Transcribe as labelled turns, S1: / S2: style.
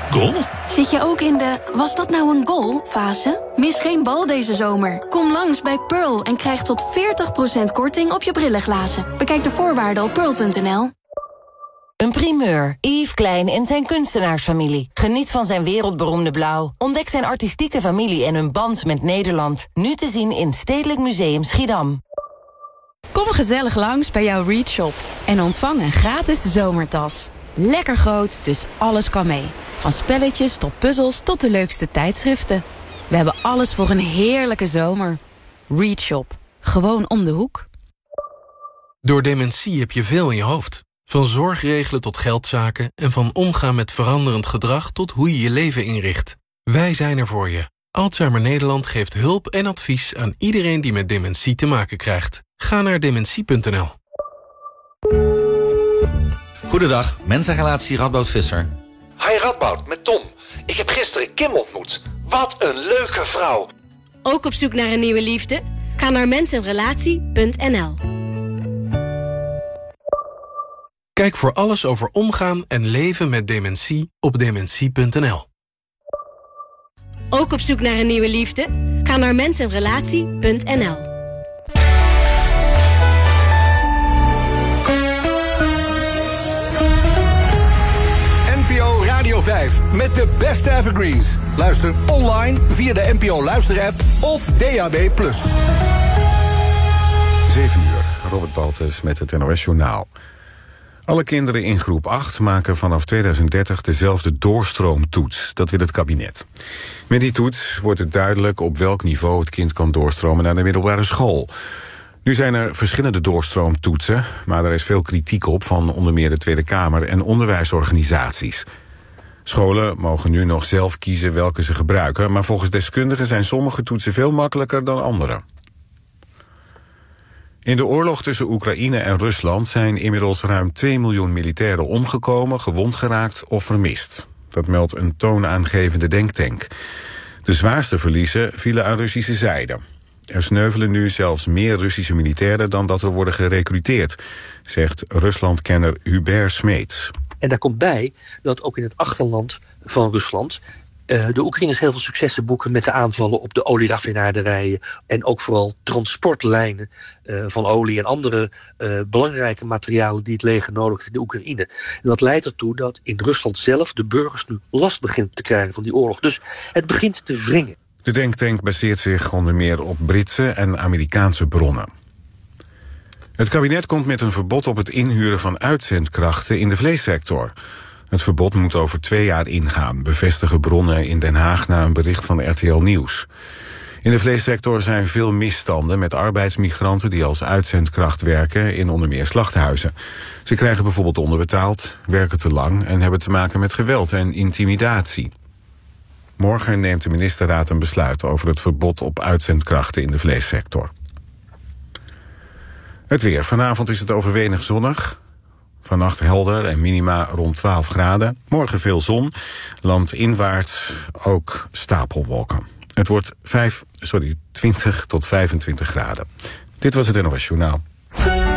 S1: Goal?
S2: Zit je ook in de "was dat nou een goal" fase? Mis geen bal deze zomer. Kom langs bij Pearl en krijg tot 40% korting op je brillenglazen. Bekijk de voorwaarden op pearl.nl.
S3: Een primeur. Yves Klein en zijn kunstenaarsfamilie. Geniet van zijn wereldberoemde blauw. Ontdek zijn artistieke familie en hun band met Nederland. Nu te zien in Stedelijk Museum Schiedam.
S4: Kom gezellig langs bij jouw Read Shop en ontvang een gratis zomertas. Lekker groot, dus alles kan mee. Van spelletjes tot puzzels tot de leukste tijdschriften. We hebben alles voor een heerlijke zomer. Read Shop. Gewoon om de hoek.
S5: Door dementie heb je veel in je hoofd. Van zorgregelen tot geldzaken en van omgaan met veranderend gedrag tot hoe je je leven inricht. Wij zijn er voor je. Alzheimer Nederland geeft hulp en advies aan iedereen die met dementie te maken krijgt. Ga naar dementie.nl.
S6: Goedendag, mensenrelatie Radboud Visser.
S7: Hi Radboud, met Tom. Ik heb gisteren Kim ontmoet. Wat een leuke vrouw.
S8: Ook op zoek naar een nieuwe liefde? Ga naar mensenrelatie.nl.
S5: Kijk voor alles over omgaan en leven met dementie op dementie.nl.
S8: Ook op zoek naar een nieuwe liefde? Ga naar mensenrelatie.nl.
S9: NPO Radio 5 met de beste evergreens. Luister online via de NPO Luisterapp of DAB+.
S10: 7 uur, Robert Baltus met het NOS Journaal. Alle kinderen in groep 8 maken vanaf 2030 dezelfde doorstroomtoets. Dat wil het kabinet. Met die toets wordt het duidelijk op welk niveau het kind kan doorstromen naar de middelbare school. Nu zijn er verschillende doorstroomtoetsen, maar er is veel kritiek op van onder meer de Tweede Kamer en onderwijsorganisaties. Scholen mogen nu nog zelf kiezen welke ze gebruiken, maar volgens deskundigen zijn sommige toetsen veel makkelijker dan andere. In de oorlog tussen Oekraïne en Rusland zijn inmiddels ruim 2 miljoen militairen omgekomen, gewond geraakt of vermist. Dat meldt een toonaangevende denktank. De zwaarste verliezen vielen aan Russische zijde. Er sneuvelen nu zelfs meer Russische militairen dan dat er worden gerekruteerd, zegt Ruslandkenner Hubert Smeets.
S11: En daar komt bij dat ook in het achterland van Rusland de Oekraïners heel veel successen boeken met de aanvallen op de olieraffinaderijen en ook vooral transportlijnen van olie en andere belangrijke materialen die het leger nodig heeft in de Oekraïne. En dat leidt ertoe dat in Rusland zelf de burgers nu last beginnen te krijgen van die oorlog. Dus het begint te wringen.
S10: De denktank baseert zich onder meer op Britse en Amerikaanse bronnen. Het kabinet komt met een verbod op het inhuren van uitzendkrachten in de vleessector. Het verbod moet over 2 jaar ingaan, bevestigen bronnen in Den Haag na een bericht van RTL Nieuws. In de vleessector zijn veel misstanden met arbeidsmigranten die als uitzendkracht werken in onder meer slachthuizen. Ze krijgen bijvoorbeeld onderbetaald, werken te lang en hebben te maken met geweld en intimidatie. Morgen neemt de ministerraad een besluit over het verbod op uitzendkrachten in de vleessector. Het weer. Vanavond is het overwegend zonnig. Vannacht helder en minima rond 12 graden. Morgen veel zon. Landinwaarts ook stapelwolken. Het wordt 20 tot 25 graden. Dit was het NOS Journaal.